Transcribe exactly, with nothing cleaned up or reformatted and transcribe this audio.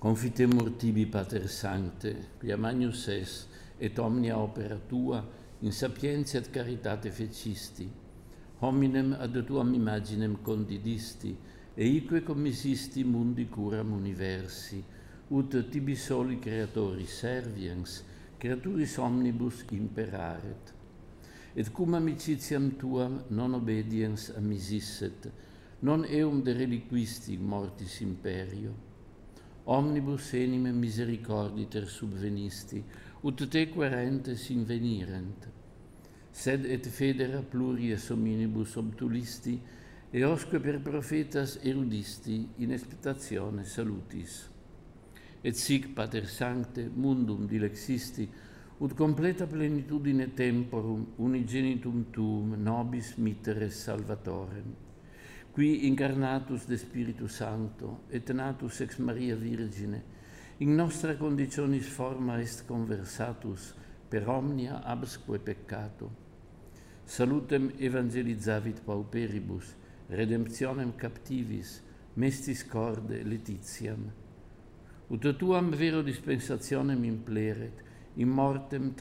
Confitemur tibi, Pater Sancte, quia magnus es, et omnia opera tua, in sapientia et caritate fecisti, hominem ad tuam imaginem condidisti, e ique commissisti mundi curam universi, ut tibi soli creatori serviens, creaturis omnibus imperaret. Et cum amicitiam tuam non obediens amisisset, non eum de reliquisti mortis imperio, omnibus enime misericorditer subvenisti, ut te querentes invenirent, sed et federa pluries hominibus obtulisti, eosque per prophetas erudisti in expectatione salutis. Et sic, Pater Sancte, mundum dilexisti, ut completa plenitudine temporum unigenitum tuum nobis mitteres salvatorem, qui incarnatus de Spiritu Sancto et natus ex Maria Virgine, in nostra conditionis forma est conversatus per omnia absque peccato. Salutem evangelizavit pauperibus, redemptionem captivis, mestis corde letitiam. Ut tuam vero dispensationem impleret, in mortem